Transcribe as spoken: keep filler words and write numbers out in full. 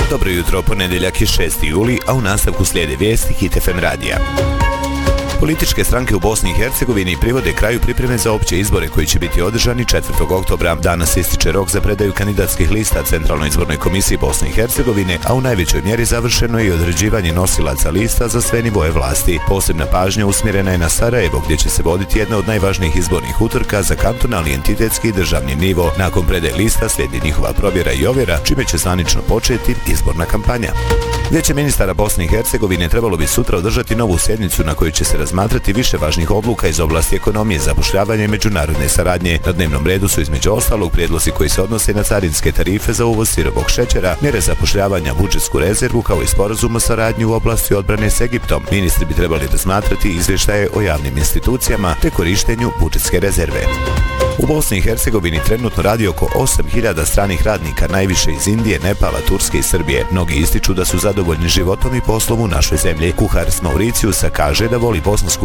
Dobro jutro, ponedjeljak je šesti juli, a u nastavku slijede vijesti Hit F M radija. Političke stranke u Bosni i Hercegovini privode kraju pripreme za opće izbore koji će biti održani četvrtog oktobra. Danas ističe rok za predaju kandidatskih lista Centralnoj izbornoj komisiji Bosne i Hercegovine, a u najvećoj mjeri završeno je i određivanje nosilaca lista za sve nivoje vlasti. Posebna pažnja usmjerena je na Sarajevo, gdje će se voditi jedna od najvažnijih izbornih utrka za kantonalni, entitetski i državni nivo. Nakon predaje lista slijedi njihova provjera i ovjera, čime će zvanično početi izborna kampanja. Vijeće ministara Bosne i Hercegovine trebalo bi sutra održati novu sjednicu na kojoj će se razmatrati više važnih odluka iz oblasti ekonomije, zapošljavanja i međunarodne saradnje. Na dnevnom redu su između ostalog prijedlozi koji se odnose na carinske tarife za uvoz sirovog šećera, mjere zapošljavanja, budžetsku rezervu kao i sporazum o saradnji u oblasti odbrane s Egiptom. Ministri bi trebali razmatrati izvještaje o javnim institucijama te korištenju budžetske rezerve. U Bosni i Hercegovini trenutno radi oko osam hiljada stranih radnika, najviše iz Indije, Nepala, Turske i Srbije. Mnogi ističu da su zadovoljni životom i poslom u našoj zemlji. Kuhar s Mauricijusa kaže da voli bosansku